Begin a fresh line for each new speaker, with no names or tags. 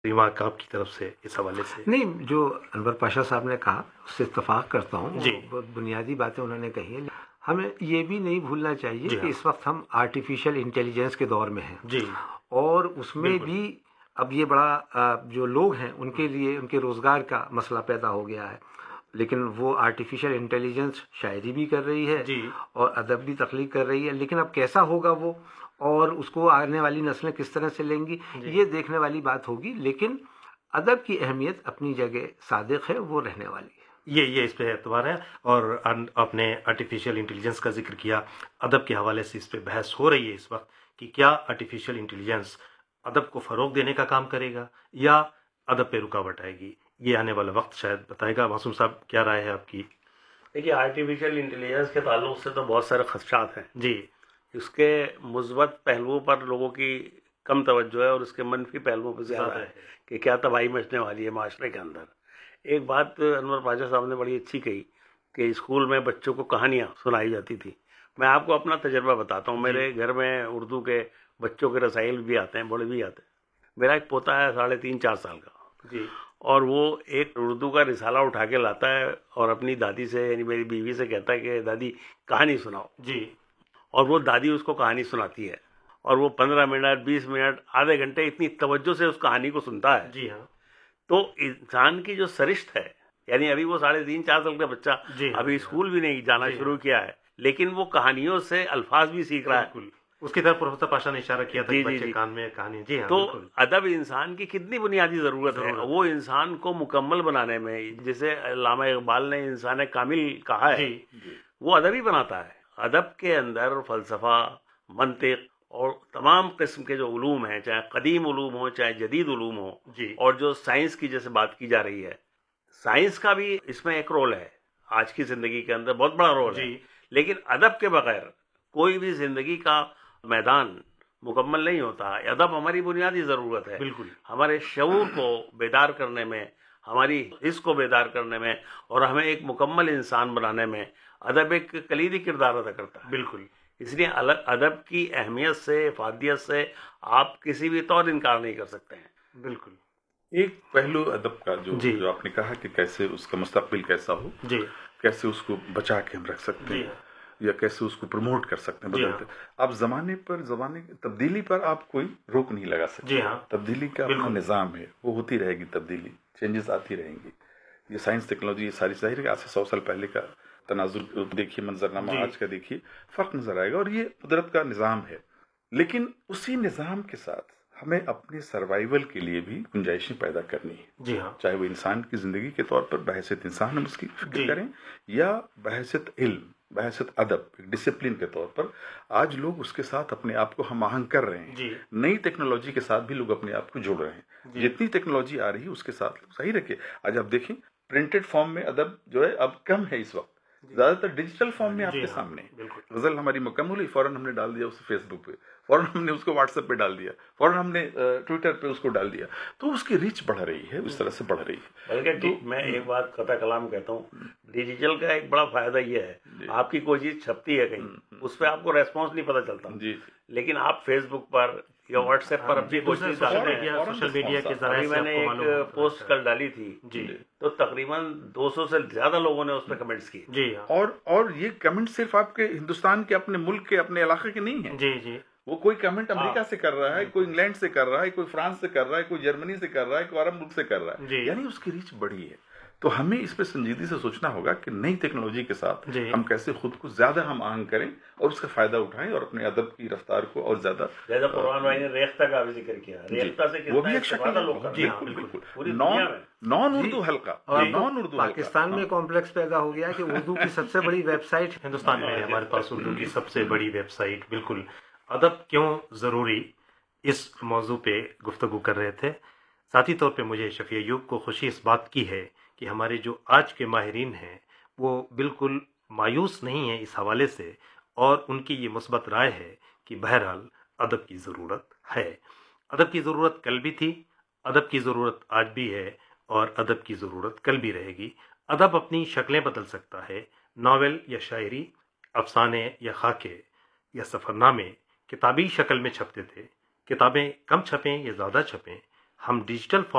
Remark آپ کی طرف سے اس حوالے سے؟
نہیں، جو انور پاشا صاحب نے کہا اس سے اتفاق کرتا ہوں،
جی،
بہت بنیادی باتیں انہوں نے کہی ہیں۔ ہمیں یہ بھی نہیں بھولنا چاہیے کہ اس وقت ہم آرٹیفیشل انٹیلیجنس کے دور میں ہیں،
جی،
اور اس میں بھی اب یہ بڑا جو لوگ ہیں ان کے لیے ان کے روزگار کا مسئلہ پیدا ہو گیا ہے، لیکن وہ آرٹیفیشل انٹیلیجنس شاعری بھی کر رہی ہے
جی،
اور ادب بھی تخلیق کر رہی ہے، لیکن اب کیسا ہوگا وہ، اور اس کو آنے والی نسلیں کس طرح سے لیں گی، یہ دیکھنے والی بات ہوگی، لیکن ادب کی اہمیت اپنی جگہ صادق ہے، وہ رہنے والی ہے۔
یہ اس پہ اعتبار ہے۔ اور آپ نے آرٹیفیشل انٹیلیجنس کا ذکر کیا، ادب کے حوالے سے اس پہ بحث ہو رہی ہے اس وقت کہ کیا آرٹیفیشل انٹیلیجنس ادب کو فروغ دینے کا کام کرے گا یا ادب پہ رکاوٹ آئے گی؟ یہ آنے والا وقت شاید بتائے گا۔ معصوم صاحب، کیا رائے ہے آپ کی؟
دیکھیے، آرٹیفیشیل انٹیلیجنس کے تعلق سے تو بہت سارے خدشات ہیں۔
جی، اس
کے مثبت پہلوؤں پر لوگوں کی کم توجہ ہے اور اس کے منفی پہلوؤں پہ زیادہ ہے کہ کیا تباہی مچنے والی ہے معاشرے کے اندر۔ ایک بات انور پاشا صاحب نے بڑی اچھی کہی کہ اسکول میں بچوں کو کہانیاں سنائی جاتی تھی۔ میں آپ کو اپنا تجربہ بتاتا ہوں۔ میرے گھر میں اردو کے بچوں کے رسائل بھی آتے ہیں، بڑے بھی آتے ہیں۔ میرا ایک پوتا ہے 3.5-4 سال کا،
جی،
اور وہ ایک اردو کا رسالہ اٹھا کے لاتا ہے اور اپنی دادی سے، یعنی میری بیوی سے کہتا ہے کہ دادی کہانی سناؤ،
جی،
اور وہ دادی اس کو کہانی سناتی ہے، اور وہ 15 منٹ 20 منٹ آدھے گھنٹے اتنی توجہ سے اس کہانی کو سنتا ہے۔
جی ہاں،
تو انسان کی جو سرشت ہے، یعنی ابھی وہ 3.5-4 سال کا بچہ ابھی اسکول بھی نہیں جانا شروع کیا ہے، لیکن وہ کہانیوں سے الفاظ بھی سیکھ رہا ہے۔
اس کی طرف پروفیسر پاشا نے اشارہ کیا تھا کہ بچے کان میں کہانی۔ جی ہاں،
تو ادب انسان کی کتنی بنیادی ضرورت ہے، وہ انسان کو مکمل بنانے میں، جسے علامہ اقبال نے انسان کامل کہا ہے، وہ ادب ہی بناتا ہے۔ ادب کے اندر فلسفہ، منطق اور تمام قسم کے جو علوم ہیں، چاہے قدیم علوم ہوں چاہے جدید علوم ہوں، اور جو سائنس کی جیسے بات کی جا رہی ہے، سائنس کا بھی اس میں ایک رول ہے، آج کی زندگی کے اندر بہت بڑا رول ہے، لیکن ادب کے بغیر کوئی بھی زندگی کا میدان مکمل نہیں ہوتا۔ ادب ہماری بنیادی ضرورت ہے،
بالکل،
ہمارے شعور کو بیدار کرنے میں، ہماری حس کو بیدار کرنے میں، اور ہمیں ایک مکمل انسان بنانے میں ادب ایک کلیدی کردار ادا کرتا ہے۔
بالکل،
اس لیے ادب کی اہمیت سے، افادیت سے آپ کسی بھی طور انکار نہیں کر سکتے ہیں۔
بالکل۔
ایک پہلو ادب کا جو آپ نے کہا کہ کیسے اس کا مستقبل کیسا ہو، کیسے اس کو بچا کے ہم رکھ سکتے ہیں، یا کیسے اس کو پروموٹ کر سکتے ہیں، بدلتے اب زمانے تبدیلی پر آپ کوئی روک نہیں لگا سکتے۔ تبدیلی کا اپنا نظام ہے، وہ ہوتی رہے گی، تبدیلی، چینجز آتی رہیں گی۔ یہ سائنس ٹیکنالوجی، یہ ساری ظاہر ہے کہ آج سے 100 سال پہلے کا تناظر دیکھیے، منظرنامہ آج کا دیکھیے، فرق نظر آئے گا، اور یہ قدرت کا نظام ہے۔ لیکن اسی نظام کے ساتھ ہمیں اپنے سروائیول کے لیے بھی گنجائشیں پیدا کرنی ہے۔
جی ہاں،
چاہے وہ انسان کی زندگی کے طور پر بحیثیت انسان ہم اس کی فکر کریں، یا بحیثیت علم، بحیثیت ادب، ڈسپلن کے طور پر آج لوگ اس کے ساتھ اپنے آپ کو ہم آہنگ کر رہے ہیں۔ نئی ٹیکنالوجی کے ساتھ بھی لوگ اپنے آپ کو جوڑ رہے ہیں۔ جتنی ٹیکنالوجی آ رہی ہے اس کے ساتھ صحیح رکھے۔ آج آپ دیکھیں پرنٹڈ فارم میں ادب جو ہے اب کم ہے، اس وقت زیادہ تر ڈیجیٹل فارم میں آپ کے سامنے ہے۔ غزل ہماری مکمل ہوئی، فوراً ہم نے ڈال دیا اسے فیس بک پہ، فوراً ہم نے اس کو واٹس ایپ پہ ڈال دیا، فوراً ہم نے ٹویٹر پہ اس کو ڈال دیا، تو اس کی ریچ بڑھ رہی ہے، اس طرح سے بڑھ رہی ہے۔
بلکہ میں ایک بات قطع کلام کہتا ہوں، ڈیجیٹل کا ایک بڑا فائدہ یہ ہے، آپ کی کوئی چیز چھپتی ہے کہیں، اس پہ آپ کو ریسپانس نہیں پتہ چلتا، لیکن آپ فیس بک پر یا واٹس ایپ پر اپنی کوئی چیز
سوشل میڈیا کے ذرائع سے
میں نے ایک پوسٹ کل ڈالی تھی، تو تقریباً 200 سے زیادہ لوگوں نے اس پہ کمنٹس کیے۔
اور یہ کمنٹ صرف آپ کے ہندوستان کے، اپنے ملک کے، اپنے علاقے کے نہیں ہیں۔ وہ کوئی کمنٹ امریکہ سے کر رہا ہے، کوئی انگلینڈ سے کر رہا ہے، کوئی فرانس سے کر رہا ہے، کوئی جرمنی سے کر رہا ہے، کوئی عرب ملک سے کر رہا ہے، یعنی اس کی ریچ بڑھی ہے۔ تو ہمیں اس پہ سنجیدگی سے سوچنا ہوگا کہ نئی ٹیکنالوجی کے ساتھ ہم کیسے خود کو زیادہ ہم آہنگ کریں اور اس کا فائدہ اٹھائیں، اور اپنے ادب کی رفتار کو اور زیادہ
قرآن بھائی نے ریختہ کا بھی ذکر کیا، ریختہ سے
وہ بھی ایک شکل ہے، بالکل نان اردو حلقہ، نان اردو
پاکستان میں کمپلیکس پیدا ہو گیا کہ اردو کی سب سے بڑی ویب سائٹ
ہندوستان میں ہے، ہمارے پاس اردو کی سب سے بڑی ویب سائٹ۔ بالکل، ادب کیوں ضروری، اس موضوع پہ گفتگو کر رہے تھے۔ ذاتی طور پہ مجھے شفیع ایوب کو خوشی اس بات کی ہے کہ ہمارے جو آج کے ماہرین ہیں وہ بالکل مایوس نہیں ہیں اس حوالے سے، اور ان کی یہ مثبت رائے ہے کہ بہرحال ادب کی ضرورت ہے۔ ادب کی ضرورت کل بھی تھی، ادب کی ضرورت آج بھی ہے، اور ادب کی ضرورت کل بھی رہے گی۔ ادب اپنی شکلیں بدل سکتا ہے، ناول یا شاعری، افسانے یا خاکے یا سفر نامے کتابی شکل میں چھپتے تھے۔ کتابیں کم چھپیں یا زیادہ چھپیں، ہم ڈیجیٹل